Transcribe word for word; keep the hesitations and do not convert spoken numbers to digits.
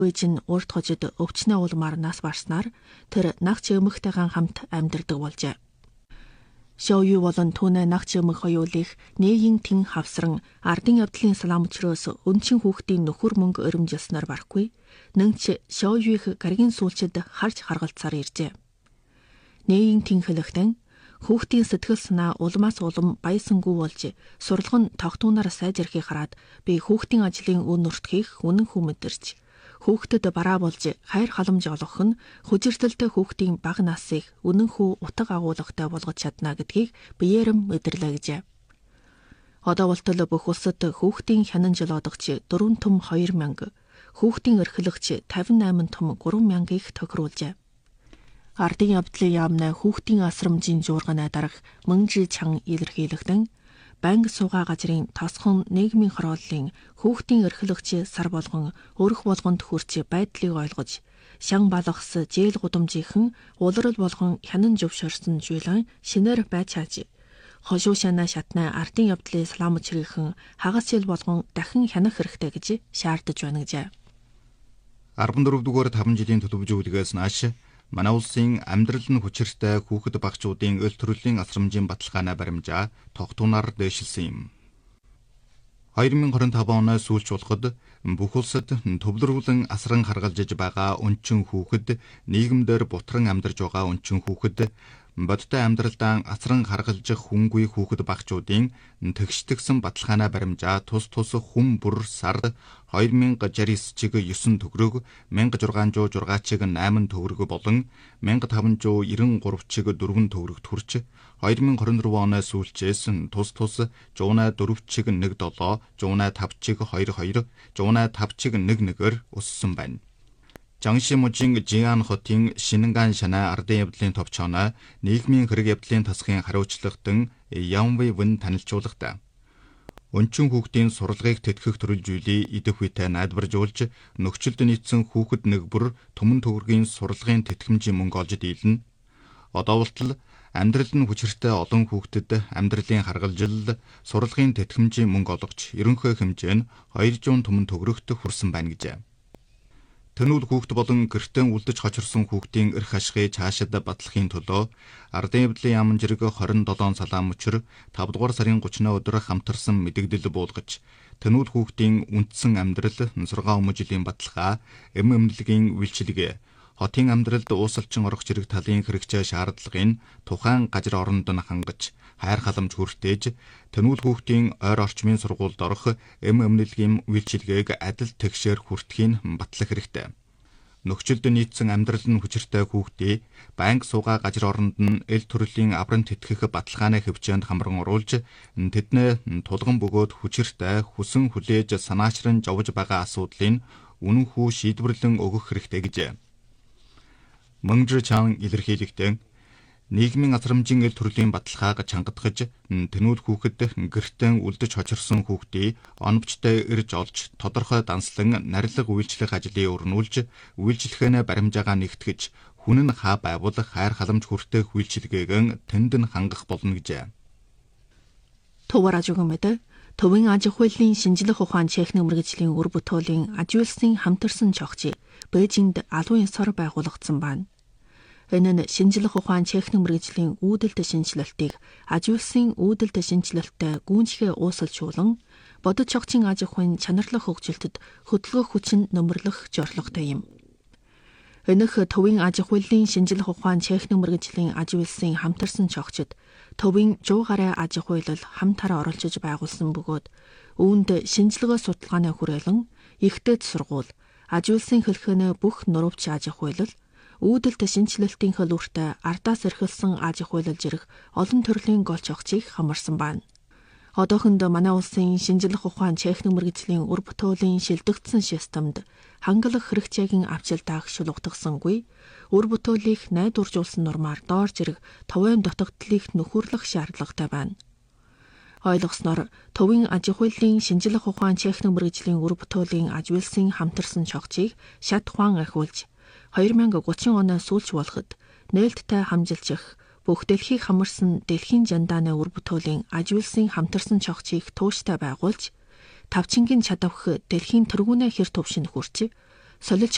Үеийн урд хожид өвчнөө улмаар нас барснаар тэр нагч эмэгтэйгэн хамт амьдардаг болжээ. Шоую болон түүнээ нагч эмэг хоёулыг нээгийн тэн хавсран ардын явдлын салаам өчрөөс өнчин хүүхдийн нөхөр мөнгө өрөмжилснээр барахгүй нэнч шоуюух гаргийн сүүлчид харж харгалцаар иржээ. Нээгийн тэн хэлэхдээ хүүхдийн сэтгэл санаа улмаас улам баясангүй болж сурлагын тогтуунаар сайжрахыг хараад би хүүхдийн ажлын үн нуртхийг үнэн хүн мэдэрч хүүхдэд бараа болж хайр халамж олгох нь хүчирдэлтэй хүүхдийн бага насыг үнэн хүү утга агуулгатай болгож чадна гэдгийг биеэрэм мэдэрлээ гэжээ. Одоо болтол бүх улсад хүүхдийн хянан жолоодогч дөрвөн том хоёр мянга, хүүхдийн эрхлэгч тавин найман том гурван мянгаыг тохируулжээ. Ардын явдлын яамнаа хүүхдийн асрамжийн жуурганаа дарах мөнгө чан илэрхийлэгдэн банк суугаа газрын тосхон нийгмийн хорооллын хүүхдийн эрхлэгч сар болгон өрх болгонд хүрч байдлыг ойлгож шан балгас зээл гудамжийнхэн улирал болгон хянан зөвшөөрсөн жуулан шинээр байж чааж хошуу шанаа шатнаа ардын явдлын салаамчрийнхэн хагас жил болгон дахин хянах хэрэгтэй гэж шаардаж байна гэжээ. арван дөрөв дугаар таван жилийн төлөвлөгөөлгөөс нааш манай улсын амьдрал нь хүчиртэй хүүхэд багчуудын өл төрлийн асрамжийн баталгаанаа баримжаа тогтуунаар дэвшилсэн юм. хоёр мың двадцать пять оноос сүүлч болоход бүх улсад төвлөрүүлэн асран харгалзаж байгаа өнчин хүүхэд, нийгэмдэр бутран амьдарч байгаа өнчин хүүхэд, бодтой амьдралдаа асран харгалзах хүнгүй хүүхэд багчуудын тэгштгсэн баталгаанаа баримжаа тус тус хүн бүр сард хоёр мың шестьдесят чиг девять төгрөг, мянга шугaan шугaan чиг восемь төгрөг болон мянга таван девяносто три чиг дөрвөн төгрөг төрч хоёр мың двадцать четыре оноос сүүлчээс тус тус one oh four чиг one seven, one oh five чиг two two, one oh five чиг one one-ээр өссөн байна. Жангшимужийн Жиан хотын Шинэнган шанаа ардын явдлын товчооноо нийгмийн хэрэг явдлын тасгын хариуцлагатан Янвэ Вэн танилцуулгатай. Өнчин хүүхдийн сурлагыг тэтгэх төрөлжүүлээ идэх үетэй найдваржуулж нөхцөлд нийцсэн хүүхэд нэг бүр түмэн төгрөгийн сурлагын тэтгэмжийн мөнгө олж дийлнэ. Одоо болтол амьдрал нь хүчиртэй олон хүүхдэд амьдралын харгалзал сурлагын тэтгэмжийн мөнгө олгож ерөнхий хэмжээ нь two hundred түмэн төгрөгт хүрсэн байна гэжээ. Тэнүүл хүүхэд болон гэртээ үлдэж хочирсон хүүхдийн эрх ашигыг цаашид батлахын төлөө ардын явдлын яамн жирэг twenty-seven салаам өчр five дугаар сарын thirty өдөр хамтарсан мэдэгдэл буулгаж тэнүүл хүүхдийн үндсэн амьдрал нусргаа өмжлийн баталгаа, эм эмнэлгийн үйлчилгээ, хотын амьдралд уусалчин орох зэрэг талын хэрэгцээ шаардлагыг тухайн газар оронд нь хангаж хайр халамж хүртээж тэнүүл хүүхдийн ойр орчмын сургуульд орох эм эмнэлгийн үйлчилгээг адил тэгшээр хүртэхийн батлах хэрэгтэй. Нөхцөлд нийцсэн амьдрал нь хүчиртэй хүүхдийг банк суугаа газар оронд нь эл төрлийн аврам тэтгэх баталгааны хөвчөөнд хамран оруулж тэднээ тулган бөгөөд хүчиртэй хүсэн хүлээж санаачран жовж байгаа асуудлыг үнэн хүү шийдвэрлэн өгөх хэрэгтэй гэжээ. Мөнгө чан илэрхийлэгдэн нийгмийн асрамжийн эл төрлийн баталгааг чангадгаж тэнүүл хүүхэд гэртээ үлдэж хочирсон хүүхдийг оновчтой ирж олж тодорхой данслан нарилга үйлчлэх ажлыг өрнүүлж үйлчлэхэнэ баримжаагаа нэгтгэж хүн нь хаа байвал хайр халамж хүртэх үйлчлэгээг тэнд нь хангах болно гэжээ. Төвөрөжгөмөд төвийн аж ахуйлын шинжлэх ухаан техник мэргэжлийн үр бүтээлийн ажилуулсан хамтарсан чогчийг Бээжинд алуун ёсоор байгуулагдсан байна. Энэ нь шинжлэх ухаан техник мэргэжлийн үүдэлт шинжилэлтийг ажилуулсан үүдэлт шинжилэлттэй гүйцэтгэх уусалжуулан бодит чогчийн аж ахуйн чанарлах хөгжилтөд хөдөлгөөх хүчин нөмрлөх зорилготой юм. Энэх төвийн аж ахуйлын шинжлэх ухаан техник мэргэжлийн ажилуулсан хамтарсан чогчид төвийн one hundred гаруй аж ахуйлал хамтараа оролцож байгуулсан бөгөөд үүнд шинжилгээ судалгааны хүрээлэн ихтэйд сургууль, ажилуулсан хэлхэнэ бүх нурвч аж ахуйлал, үүдэлт шинжилэлтийн хөлөөртэй ардаас эрхэлсэн аж ахуйлал зэрэг олон төрлийн гол чогчийг хамарсан байна. Одоохонд манай улсын шинжлэх ухаан техник мэргэжлийн үр бүтээлийн шилдэгдсэн системд хангалах хэрэгцээгийн авчилдааг шулуутгасангүй, үр бүтээлийг найдваржуулсан нормаар доор зэрэг товын дутагдлыг нөхөрлөх шаардлагатай байна. Ойлгосноор төвийн аж ахуйлын шинжлэх ухаан техник мэргэжлийн үр бүтээлийн ажилуулсан хамтарсан чогчийг шат ухаан ахиулж twenty thirty оноос сүүлч болоход нээлттэй хамжилчих бүх дэлхийг хамарсан дэлхийн жандааны үр бүтээлийн ажилуулсан хамтарсан чогчийг тууштай байгуулж тавчингийн чадавх дэлхийн тэргүүнээ хэр төвшин хүрч солилж